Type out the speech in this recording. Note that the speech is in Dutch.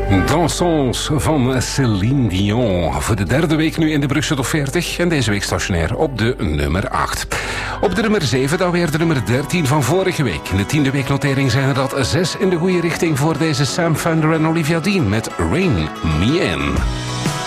Dansons van Céline Dion. Voor de derde week nu in de Brugse Top 40 en deze week stationair op de nummer 8. Op de nummer 7 dan weer de nummer 13 van vorige week. In de 10e weeknotering zijn er dat 6 in de goede richting voor deze Sam Fender en Olivia Dean met Rain Me In.